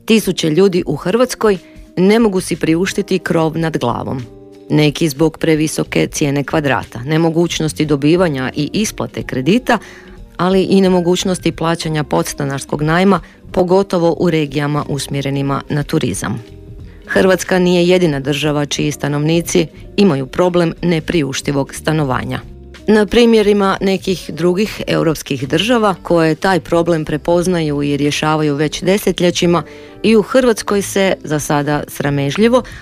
Tisuće ljudi u Hrvatskoj ne mogu si priuštiti krov nad glavom. Neki zbog previsoke cijene kvadrata, nemogućnosti dobivanja i isplate kredita, ali i nemogućnosti plaćanja podstanarskog najma, pogotovo u regijama usmjerenima na turizam. Hrvatska nije jedina država čiji stanovnici imaju problem nepriuštivog stanovanja. Na primjerima nekih drugih europskih država koje taj problem prepoznaju i rješavaju već desetljećima, i u Hrvatskoj se, za sada sramežljivo,